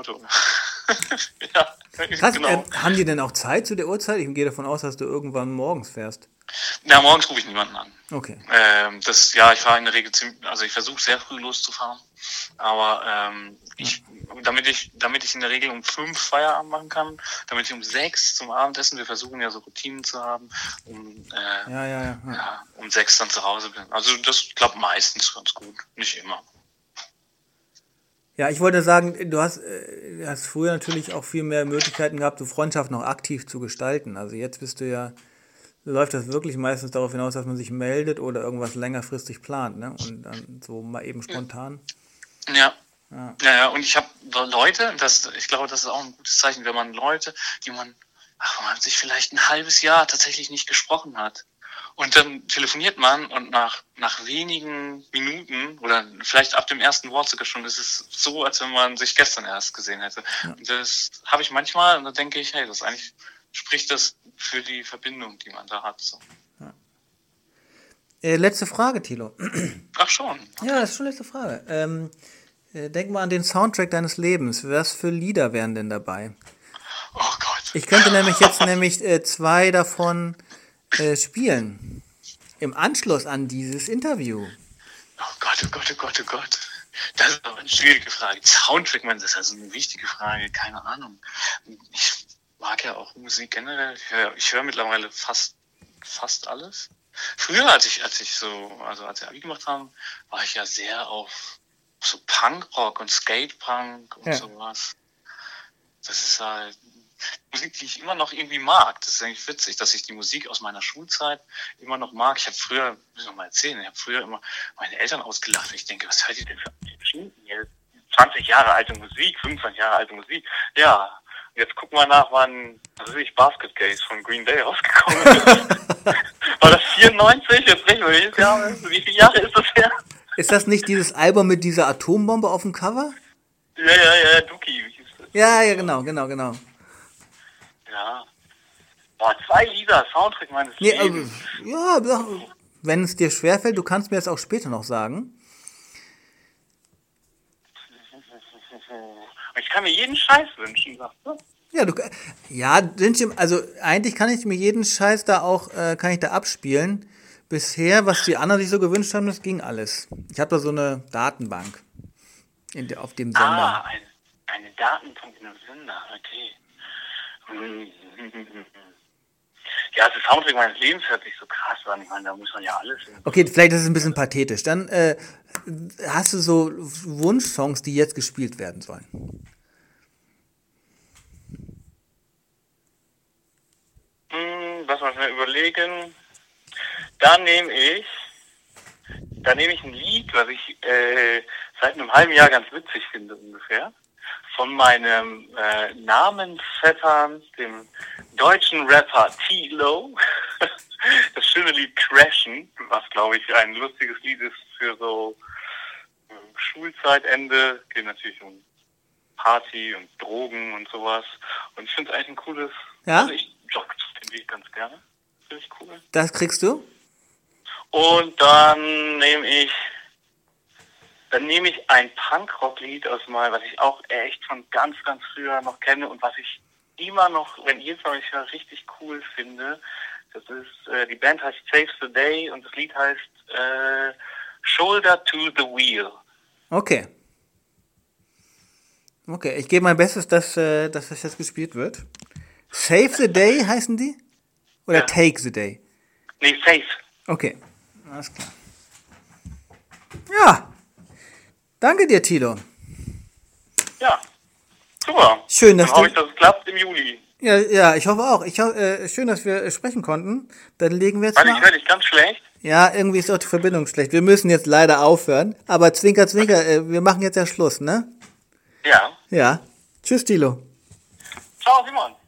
Auto. Ja, Krass, genau. haben die denn auch Zeit zu der Uhrzeit? Ich gehe davon aus, dass du irgendwann morgens fährst. Ja, morgens rufe ich niemanden an. Okay. Ich fahre in der Regel ich versuche sehr früh loszufahren, aber damit ich in der Regel um 5 Feierabend machen kann, damit ich um 6 zum Abendessen, wir versuchen ja so Routinen zu haben, um 6 dann zu Hause bin. Also das klappt meistens ganz gut, nicht immer. Ja, ich wollte sagen, du hast früher natürlich auch viel mehr Möglichkeiten gehabt, so Freundschaften noch aktiv zu gestalten. Also jetzt läuft das wirklich meistens darauf hinaus, dass man sich meldet oder irgendwas längerfristig plant, ne? Und dann so mal eben spontan. Ja. Und ich habe Leute, ich glaube, das ist auch ein gutes Zeichen, wenn man Leute, wo man sich vielleicht ein halbes Jahr tatsächlich nicht gesprochen hat. Und dann telefoniert man und nach wenigen Minuten oder vielleicht ab dem ersten Wort sogar schon, ist es so, als wenn man sich gestern erst gesehen hätte. Ja. Und das habe ich manchmal und da denke ich, hey, spricht das für die Verbindung, die man da hat. So. Ja. Letzte Frage, Thilo. Ach schon? Okay. Ja, das ist schon letzte Frage. Denk mal an den Soundtrack deines Lebens. Was für Lieder wären denn dabei? Oh Gott. Ich könnte nämlich 2 davon spielen. Im Anschluss an dieses Interview. Oh Gott. Das ist aber eine schwierige Frage. Soundtrack, das ist also eine wichtige Frage. Keine Ahnung. Ich mag ja auch Musik generell. Ich höre mittlerweile fast alles. Früher, als wir Abi gemacht haben, war ich ja sehr auf so Punkrock und Skatepunk und sowas. Das ist halt Musik, die ich immer noch irgendwie mag. Das ist eigentlich witzig, dass ich die Musik aus meiner Schulzeit immer noch mag. Ich habe früher, muss ich noch mal erzählen, immer meine Eltern ausgelacht. Ich denke, was hört ihr denn für Schienen hier? 20 Jahre alte Musik, 25 Jahre alte Musik. Ja, jetzt guck mal nach, wann Basket Case von Green Day rausgekommen ist. War das 94? Jetzt rechnen wir jedes Jahr. Wie viele Jahre ist das her? Ist das nicht dieses Album mit dieser Atombombe auf dem Cover? Ja, Dookie. Ja, genau. Ja. Boah, 2 Lieder, Soundtrack meines Lebens. Ja, wenn es dir schwerfällt, du kannst mir das auch später noch sagen. Ich kann mir jeden Scheiß wünschen, sagst du? Also eigentlich kann ich mir jeden Scheiß da auch, kann ich da abspielen. Bisher, was die anderen sich so gewünscht haben, das ging alles. Ich habe da so eine Datenbank auf dem Sender. Eine Datenbank in einem Sender, okay. Ja, das Soundtrack meines Lebens hört sich so krass an. Ich meine, da muss man ja alles... Okay, vielleicht ist es ein bisschen pathetisch. Dann hast du so Wunschsongs, die jetzt gespielt werden sollen? Lass mal schnell überlegen. Da nehme ich ein Lied, was ich seit einem halben Jahr ganz witzig finde ungefähr. Von meinem Namensvettern, dem deutschen Rapper T-Lo. Das schöne Lied Crashen, was glaube ich ein lustiges Lied ist für so Schulzeitende. Geht natürlich um Party und Drogen und sowas. Und ich finde es eigentlich ein cooles... Ja? Also ich jogge den Lied ganz gerne. Finde ich cool. Das kriegst du? Und dann nehme ich ein Punkrock-Lied was ich auch echt von ganz, ganz früher noch kenne und was ich immer noch, wenn ihr es euch höre, richtig cool finde. Das ist, die Band heißt Save the Day und das Lied heißt Shoulder to the Wheel. Okay, ich gebe mein Bestes, dass das jetzt gespielt wird. Save the Day heißen die? Oder Take the Day? Nee, Save. Okay, alles klar. Ja, danke dir, Thilo. Ja, super. Schön, dass dann hoffe ich, dass es klappt im Juli. Ja, ich hoffe auch. Schön, dass wir sprechen konnten. Dann legen wir jetzt Ich höre dich ganz schlecht. Ja, irgendwie ist auch die Verbindung schlecht. Wir müssen jetzt leider aufhören. Aber Zwinker, wir machen jetzt ja Schluss, ne? Ja. Ja. Tschüss, Thilo. Ciao, Simon.